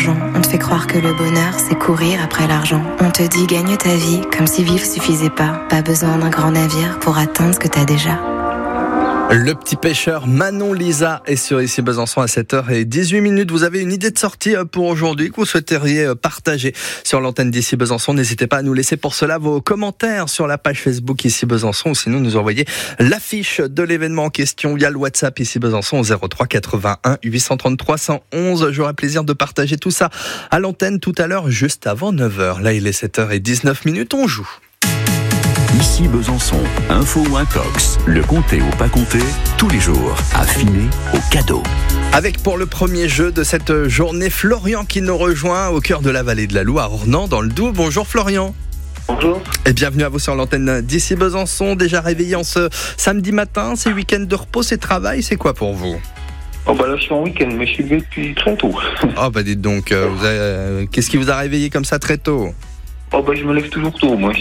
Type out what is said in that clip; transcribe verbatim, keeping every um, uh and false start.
l'argent. On te fait croire que le bonheur, c'est courir après l'argent. On te dit gagne ta vie, comme si vivre suffisait pas. Pas besoin d'un grand navire pour atteindre ce que t'as déjà. Le petit pêcheur Manon Lisa est sur Ici Besançon à sept heures dix-huit minutes. Vous avez une idée de sortie pour aujourd'hui que vous souhaiteriez partager sur l'antenne d'Ici Besançon. N'hésitez pas à nous laisser pour cela vos commentaires sur la page Facebook Ici Besançon ou sinon nous envoyer l'affiche de l'événement en question via le WhatsApp Ici Besançon au zéro trois quatre-vingt-un huit cent trente-trois cent onze. J'aurai plaisir de partager tout ça à l'antenne tout à l'heure juste avant neuf heures. Là il est sept heures dix-neuf minutes, on joue. Ici Besançon, info ou intox, le comté ou pas comté, tous les jours, affiné au cadeau. Avec pour le premier jeu de cette journée, Florian qui nous rejoint au cœur de la vallée de la Loue à Ornans dans le Doubs. Bonjour Florian. Bonjour. Et bienvenue à vous sur l'antenne d'Ici Besançon. Déjà réveillé en ce samedi matin, c'est week-end de repos, c'est travail, c'est quoi pour vous ? Oh bah là je suis en week-end, mais je suis levé depuis très tôt. Oh bah dites donc, euh, vous avez, euh, qu'est-ce qui vous a réveillé comme ça très tôt ? Oh bah je me lève toujours tôt moi.